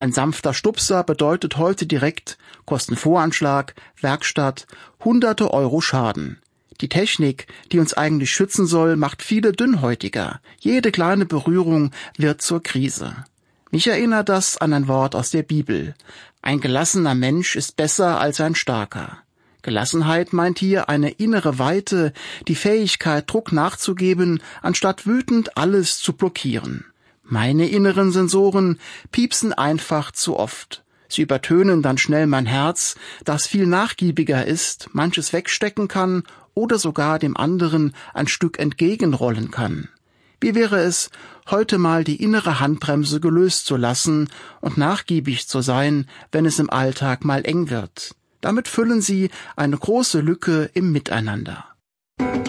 Ein sanfter Stupser bedeutet heute direkt Kostenvoranschlag, Werkstatt, hunderte Euro Schaden. Die Technik, die uns eigentlich schützen soll, macht viele dünnhäutiger. Jede kleine Berührung wird zur Krise. Mich erinnert das an ein Wort aus der Bibel. Ein gelassener Mensch ist besser als ein starker. Gelassenheit meint hier eine innere Weite, die Fähigkeit, Druck nachzugeben, anstatt wütend alles zu blockieren. Meine inneren Sensoren piepsen einfach zu oft. Sie übertönen dann schnell mein Herz, das viel nachgiebiger ist, manches wegstecken kann oder sogar dem anderen ein Stück entgegenrollen kann. Wie wäre es, heute mal die innere Handbremse gelöst zu lassen und nachgiebig zu sein, wenn es im Alltag mal eng wird? Damit füllen Sie eine große Lücke im Miteinander.